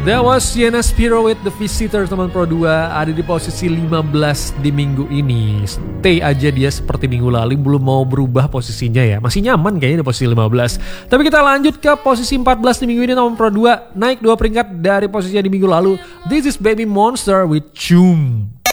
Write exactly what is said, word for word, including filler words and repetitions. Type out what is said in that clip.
That was Sienna Spiro with The Visitor teman Pro dua, ada di posisi lima belas di minggu ini. Stay aja dia seperti minggu lalu, belum mau berubah posisinya ya. Masih nyaman kayaknya di posisi lima belas. Tapi kita lanjut ke posisi empat belas di minggu ini teman Pro dua, naik dua peringkat dari posisinya di minggu lalu. This is Baby Monster with Chum.